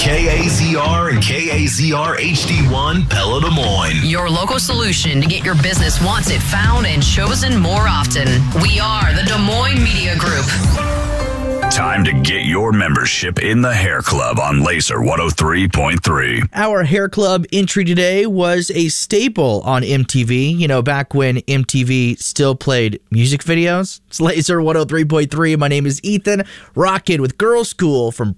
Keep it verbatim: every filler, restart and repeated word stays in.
K A Z R and K A Z R H D one, Pella, Des Moines. Your local solution to get your business wanted, found, and chosen more often. We are the Des Moines Media Group. Time to get your membership in the Hair Club on Laser one oh three point three. Our Hair Club entry today was a staple on M T V. You know, back when M T V still played music videos. It's Laser one oh three point three. My name is Ethan, rocking with Girls School from